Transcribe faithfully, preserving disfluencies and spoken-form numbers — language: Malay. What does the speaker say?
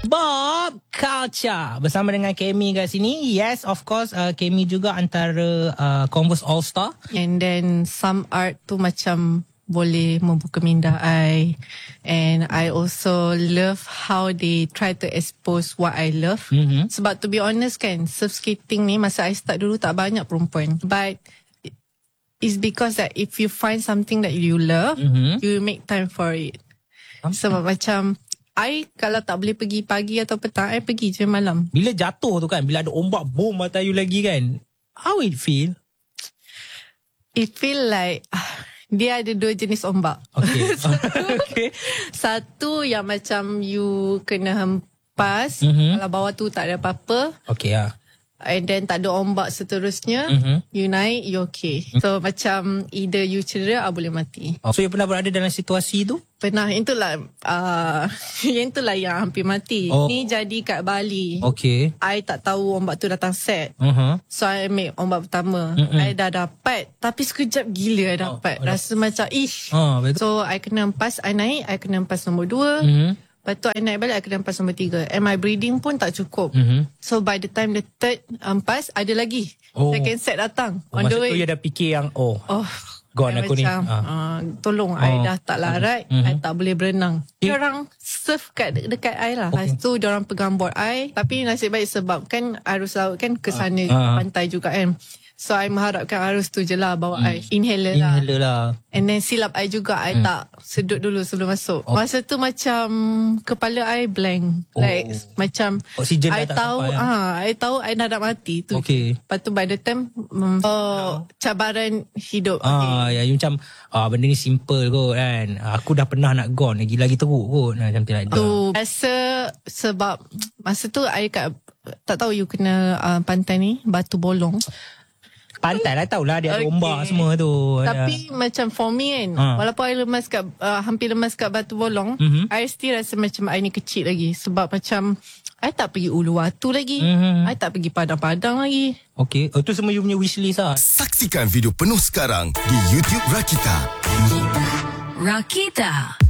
Bob Culture bersama dengan Kemi kat sini. Yes, of course, uh, Kemi juga antara uh, Converse All Star. And then some art tu macam boleh membuka minda I. And I also love how they try to expose what I love. Mm-hmm. Sebab to be honest kan, surf skating ni masa I start dulu tak banyak perempuan. But it's because that if you find something that you love, Mm-hmm. you make time for it. Sebab macam I kalau tak boleh pergi pagi atau petang, I pergi je malam. Bila jatuh tu kan, bila ada ombak boom atas you lagi kan, how it feel? It feel like ah, dia ada dua jenis ombak. Okay. Okay. Satu yang macam you kena hempas, Mhm. kalau bawah tu tak ada apa-apa, Okay lah. and then tak ada ombak seterusnya, Mhm. you naik, you okay. So macam either you cedera atau boleh mati. Oh, so you pernah berada dalam situasi tu? Pernah, itulah uh, yang itulah yang hampir mati. Oh. Ni jadi kat Bali. Okay. I tak tahu ombak tu datang set. Uh-huh. So I ambil ombak pertama. Mm-mm. I dah dapat, tapi sekejap gila I dapat. Oh, Rasa macam ish. Ah, betul. So I kena empas, I naik, I kena empas nombor dua. Mhm. Lepas tu I naik balik, I kena empas nombor tiga. And my breathing pun tak cukup. Mhm. So by the time the third empas, ada lagi. Oh. Second set datang. Oh, On the masa way. tu you dah fikir yang oh, Oh, gone I aku ni. macam, Ah. uh, tolong, Oh. I dah tak larat, Mhm. I tak boleh berenang. Eh. Diorang surf kat de- dekat I lah. Okay. Lepas tu diorang pegang board I. Tapi nasib baik sebab kan arus laut kan ke sana Ah. pantai juga kan. So I mengharapkan arus tu je lah bawa I. Inhaler lah. Inhaler lah. And then silap I juga, I tak sedut dulu sebelum masuk. Oh. Masa tu macam kepala I blank. Oh. Like macam Oksigen dah I tak tahu, sampai, ah, I tahu I dah nak mati tu. Okay. Lepas tu by the time um, oh, cabaran hidup. Ah, ya, you macam ah, benda ni simple kot kan. Aku dah pernah nak gone, lagi-lagi teruk kot. Nah, macam tu like that. Tu rasa sebab masa tu I kat, tak tahu you kena uh, pantai ni Batu Bolong. Pantai lah, tahulah dia ada Okay. ombak semua tu. Tapi macam for me kan, Ah. walaupun I lemas kat uh, hampir lemas kat Batu Bolong, Mhm. I still rasa macam I ni kecil lagi. Sebab macam I tak pergi Uluwatu lagi. Mhm. I tak pergi Padang-Padang lagi. Okay. Oh, tu semua you punya wishlist lah. Saksikan video penuh sekarang di YouTube Rakita. Rakita.